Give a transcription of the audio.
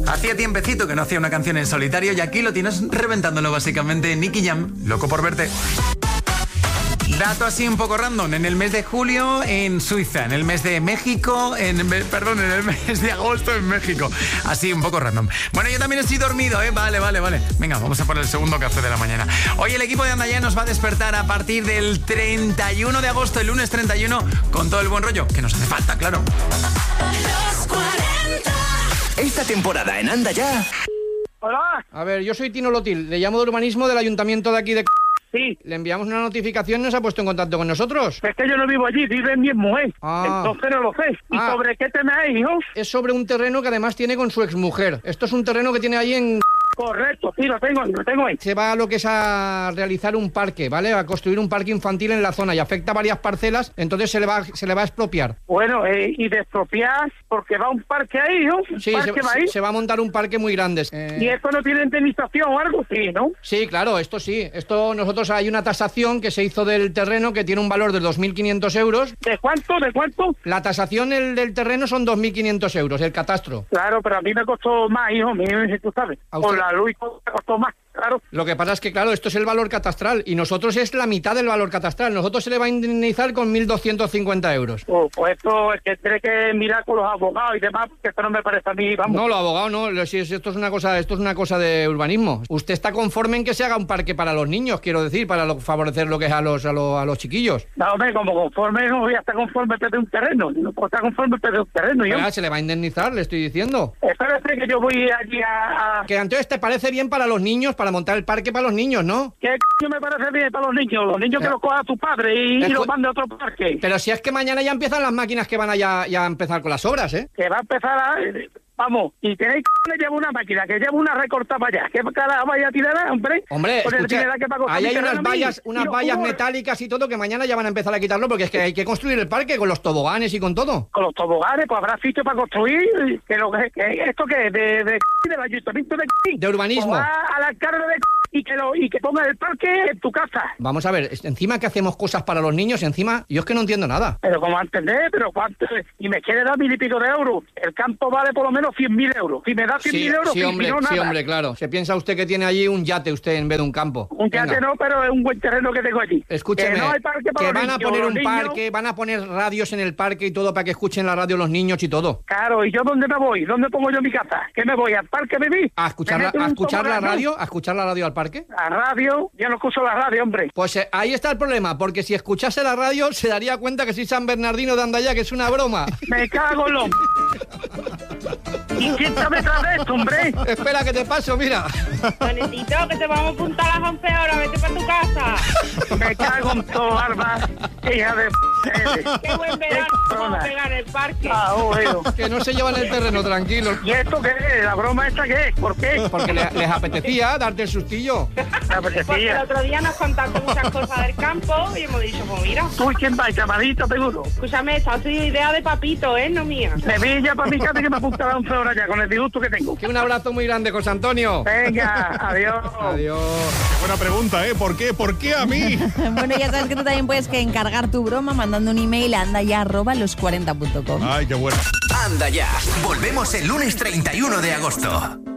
Hacía tiempecito que no hacía una canción en solitario y aquí lo tienes reventándolo básicamente. Nicky Jam, Loco por verte. Dato así un poco random. En el mes de julio en Suiza, en el mes de México, en el mes de agosto en México. Así un poco random. Bueno, yo también estoy dormido, ¿eh? Vale. Venga, vamos a por el segundo café de la mañana. Hoy el equipo de Anda Ya nos va a despertar a partir del 31 de agosto, el lunes 31, con todo el buen rollo que nos hace falta, claro. Los 40. Esta temporada en Anda Ya. Hola. A ver, yo soy Tino Lotil, le llamo de urbanismo del ayuntamiento de aquí de... Sí. Le enviamos una notificación y nos ha puesto en contacto con nosotros. Es que yo no vivo allí, vive mi mujer. Ah. Entonces no lo sé. ¿Y sobre qué tema es, hijo? Es sobre un terreno que además tiene con su exmujer. Esto es un terreno que tiene ahí en... Correcto, sí, lo tengo ahí. Se va a lo que es a realizar un parque, ¿vale? A construir un parque infantil en la zona y afecta a varias parcelas, entonces se le va a expropiar. Bueno, y de expropiar, porque va un parque ahí, hijo. Sí, se va a montar un parque muy grande. ¿Y esto no tiene indemnización o algo? Sí, ¿no? Sí, claro, esto sí. Esto nosotros hay una tasación que se hizo del terreno que tiene un valor de 2.500 euros. ¿De cuánto? La tasación del terreno son 2.500 euros, el catastro. Claro, pero a mí me costó más, hijo mío, tú sabes. Con la luz me costó más, claro. Lo que pasa es que, claro, esto es el valor catastral y nosotros es la mitad del valor catastral. Nosotros se le va a indemnizar con 1.250 euros. Pues esto es que tiene que mirar con los abogados y demás, porque esto no me parece a mí, vamos. No, los abogados no, si esto es una cosa de urbanismo. Usted está conforme en que se haga un parque para los niños, quiero decir, para favorecer lo que es a los chiquillos. No, hombre, como conforme no voy a estar conforme de un terreno, no puedo estar conforme de un terreno. Pero se le va a indemnizar, le estoy diciendo. Espérate que yo voy allí a... Que entonces te parece bien para los niños, para montar el parque para los niños, ¿no? ¿Qué me parece bien para los niños? Los niños que los coja tu padre y los mande a otro parque. Pero si es que mañana ya empiezan las máquinas que van a ya a empezar con las obras, ¿eh? Que va a empezar a... Vamos, y tenéis que llevar una máquina, que lleva una recortada para allá. ¿Qué cara vaya a tirar, hombre? Hombre, escucha, ahí hay unas vallas metálicas y todo que mañana ya van a empezar a quitarlo porque es que hay que construir el parque con los toboganes y con todo. Con los toboganes, pues habrá sitio para construir. ¿Esto qué es? ¿Del ayuntamiento de urbanismo? Pues va al alcalde y que ponga el parque en tu casa. Vamos a ver, encima que hacemos cosas para los niños, encima, yo es que no entiendo nada. Pero ¿cómo entender? ¿Pero cuánto? Y me quiere dar 1.000 y pico de euros. El campo vale por lo menos 100.000 euros. Si me da 100.000 euros, sí, hombre, no, nada. Sí, hombre, claro. Se piensa usted que tiene allí un yate usted en vez de un campo. Un yate no, pero es un buen terreno que tengo allí. Escúcheme, que no hay parque para que los van niños, a poner un parque, van a poner radios en el parque y todo para que escuchen la radio los niños y todo. Claro, ¿y yo dónde me voy? ¿Dónde pongo yo mi casa? ¿Qué me voy? ¿Al parque vivir? ¿A escuchar la radio? ¿A escuchar la radio al parque? La radio, yo no escucho la radio, hombre. Pues ahí está el problema, porque si escuchase la radio se daría cuenta que soy San Bernardino de Anda Ya, que es una broma. Me cago en lo... ¿Y quién está detrás de esto, hombre? Espera que te paso, mira. Juanetito, que te vamos a apuntar a las 11 horas, vete para tu casa. Me cago en todo, Alba, hija de... Qué buen verano vamos a pegar en el parque. Que no se llevan el terreno, tranquilo. ¿Y esto qué es? ¿La broma esta qué es? ¿Por qué? Porque les apetecía darte el sustillo. Porque el otro día nos contaste muchas cosas del campo y hemos dicho, pues mira. ¿Tú quién vas, camarita, seguro? Escúchame, esta ha sido idea de Papito, no mía. Me vi ya para mi casa que me apunta a las 11 horas ya, con el disgusto que tengo. Que un abrazo muy grande, José Antonio. Venga, adiós. Adiós. Buena pregunta, ¿eh? ¿Por qué? ¿Por qué a mí? Bueno, ya sabes que tú también puedes encargar tu broma mandando un email a andaya@los40.com. Ay, qué bueno. Anda Ya. Volvemos el lunes 31 de agosto.